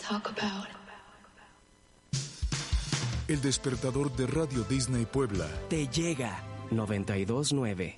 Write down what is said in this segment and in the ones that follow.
El despertador de Radio Disney Puebla te llega 92.9.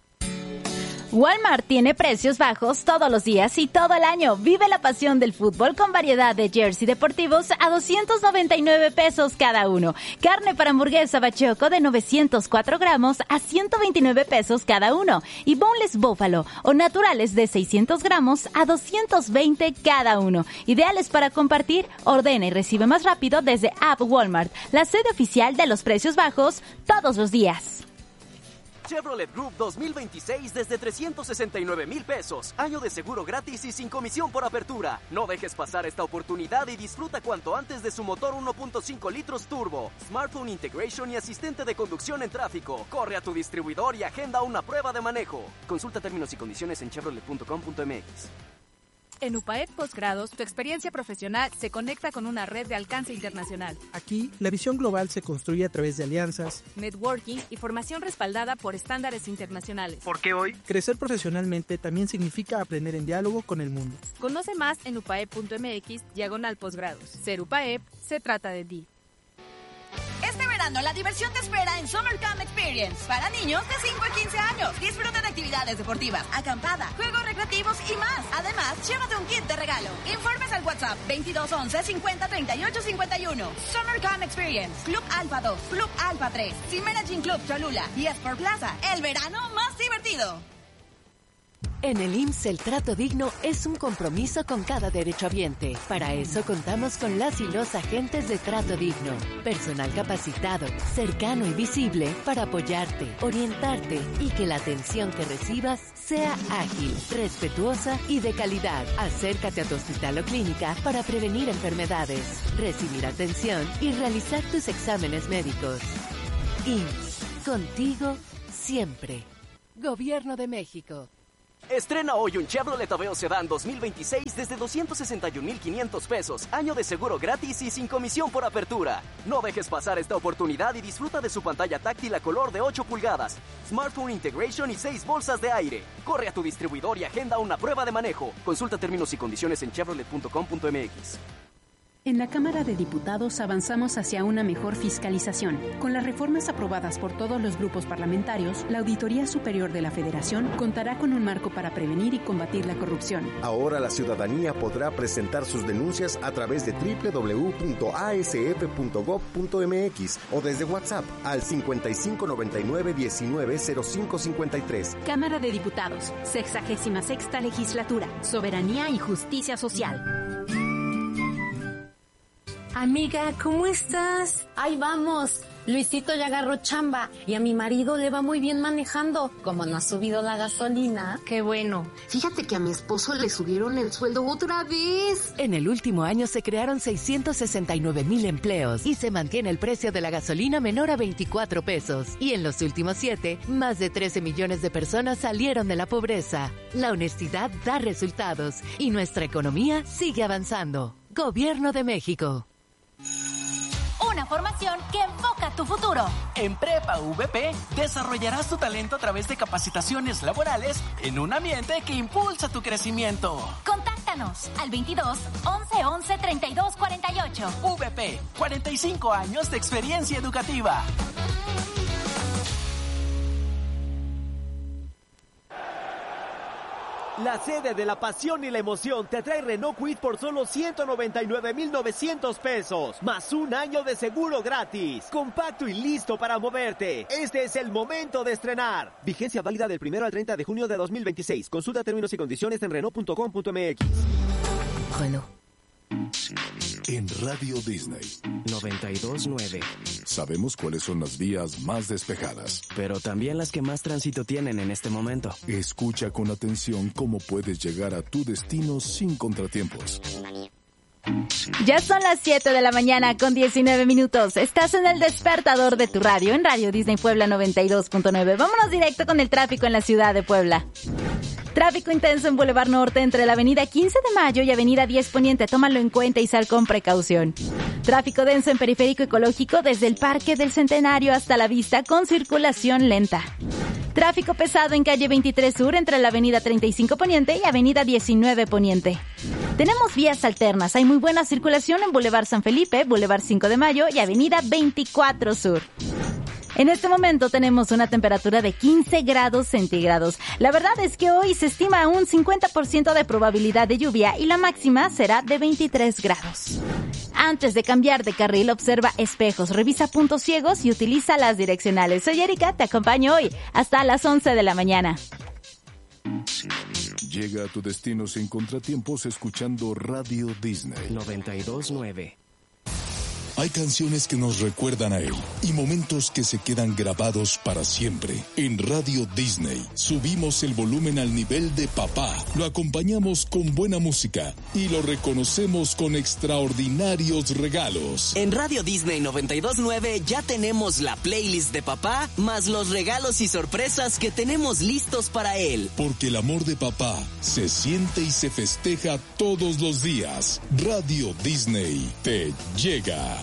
Walmart tiene precios bajos todos los días y todo el año. Vive la pasión del fútbol con variedad de jersey deportivos a 299 pesos cada uno. Carne para hamburguesa bachoco de 904 gramos a 129 pesos cada uno. Y boneless búfalo o naturales de 600 gramos a 220 cada uno. Ideales para compartir, ordena y recibe más rápido desde App Walmart, la sede oficial de los precios bajos todos los días. Chevrolet Group 2026 desde 369,000 pesos. Año de seguro gratis y sin comisión por apertura. No dejes pasar esta oportunidad y disfruta cuanto antes de su motor 1.5 litros turbo, smartphone integration y asistente de conducción en tráfico. Corre a tu distribuidor y agenda una prueba de manejo. Consulta términos y condiciones en chevrolet.com.mx. En UPAEP Postgrados, tu experiencia profesional se conecta con una red de alcance internacional. Aquí, la visión global se construye a través de alianzas, networking y formación respaldada por estándares internacionales. Porque hoy, crecer profesionalmente también significa aprender en diálogo con el mundo. Conoce más en upaep.mx/postgrados. Ser UPAEP se trata de ti. Este verano la diversión te espera en Summer Camp Experience para niños de 5 a 15 años. Disfruta de actividades deportivas, acampada, juegos recreativos y más. Además, llévate un kit de regalo. Informes al WhatsApp 2211 50 38 51. Summer Camp Experience, Club Alfa 2, Club Alfa 3, Cimera Gym Club Cholula y Sport Plaza. El verano más divertido. En el IMSS el trato digno es un compromiso con cada derechohabiente. Para eso contamos con las y los agentes de trato digno. Personal capacitado, cercano y visible para apoyarte, orientarte y que la atención que recibas sea ágil, respetuosa y de calidad. Acércate a tu hospital o clínica para prevenir enfermedades, recibir atención y realizar tus exámenes médicos. IMSS, contigo siempre. Gobierno de México. Estrena hoy un Chevrolet Aveo Sedán 2026 desde 261,500 pesos. Año de seguro gratis y sin comisión por apertura. No dejes pasar esta oportunidad y disfruta de su pantalla táctil a color de 8 pulgadas, smartphone integration y 6 bolsas de aire. Corre a tu distribuidor y agenda una prueba de manejo. Consulta términos y condiciones en chevrolet.com.mx. En la Cámara de Diputados avanzamos hacia una mejor fiscalización. Con las reformas aprobadas por todos los grupos parlamentarios, la Auditoría Superior de la Federación contará con un marco para prevenir y combatir la corrupción. Ahora la ciudadanía podrá presentar sus denuncias a través de www.asf.gov.mx o desde WhatsApp al 5599-190553. Cámara de Diputados, 66ª Legislatura, Soberanía y Justicia Social. Amiga, ¿cómo estás? Ahí vamos. Luisito ya agarró chamba y a mi marido le va muy bien manejando. Como no ha subido la gasolina. Qué bueno. Fíjate que a mi esposo le subieron el sueldo otra vez. En el último año se crearon 669,000 empleos y se mantiene el precio de la gasolina menor a 24 pesos. Y en los últimos 7, más de 13 millones de personas salieron de la pobreza. La honestidad da resultados y nuestra economía sigue avanzando. Gobierno de México. Una formación que enfoca tu futuro. En Prepa VP desarrollarás tu talento a través de capacitaciones laborales en un ambiente que impulsa tu crecimiento. Contáctanos al 22 11 11 32 48. VP, 45 años de experiencia educativa. La sede de la pasión y la emoción te trae Renault Kwid por solo 199,900 pesos, más un año de seguro gratis. Compacto y listo para moverte. Este es el momento de estrenar. Vigencia válida del 1 al 30 de junio de 2026. Consulta términos y condiciones en Renault.com.mx. Renault. En Radio Disney 92.9. Sabemos cuáles son las vías más despejadas, pero también las que más tránsito tienen en este momento. Escucha con atención cómo puedes llegar a tu destino sin contratiempos. Ya son las 7 de la mañana con 19 minutos. Estás en el despertador de tu radio, en Radio Disney Puebla 92.9. Vámonos directo con el tráfico en la ciudad de Puebla. Tráfico intenso en Boulevard Norte entre la avenida 15 de Mayo y avenida 10 Poniente. Tómalo en cuenta y sal con precaución. Tráfico denso en Periférico Ecológico desde el Parque del Centenario hasta la Vista con circulación lenta. Tráfico pesado en calle 23 Sur entre la avenida 35 Poniente y avenida 19 Poniente. Tenemos vías alternas. Hay muy buena circulación en Boulevard San Felipe, Boulevard 5 de Mayo y Avenida 24 Sur. En este momento tenemos una temperatura de 15 grados centígrados. La verdad es que hoy se estima un 50% de probabilidad de lluvia y la máxima será de 23 grados. Antes de cambiar de carril, observa espejos, revisa puntos ciegos y utiliza las direccionales. Soy Erika, te acompaño hoy hasta las 11 de la mañana. Llega a tu destino sin contratiempos escuchando Radio Disney 92.9. Hay canciones que nos recuerdan a él y momentos que se quedan grabados para siempre. En Radio Disney subimos el volumen al nivel de papá, lo acompañamos con buena música y lo reconocemos con extraordinarios regalos. En Radio Disney 92.9 ya tenemos la playlist de papá, más los regalos y sorpresas que tenemos listos para él. Porque el amor de papá se siente y se festeja todos los días. Radio Disney te llega.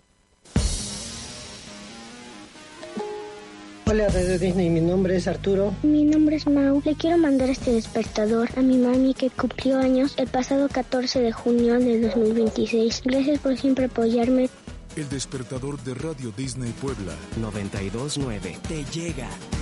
Hola Radio Disney, mi nombre es Arturo. Mi nombre es Mau. Le quiero mandar este despertador a mi mami que cumplió años el pasado 14 de junio de 2026. Gracias por siempre apoyarme. El despertador de Radio Disney Puebla 92.9 te llega.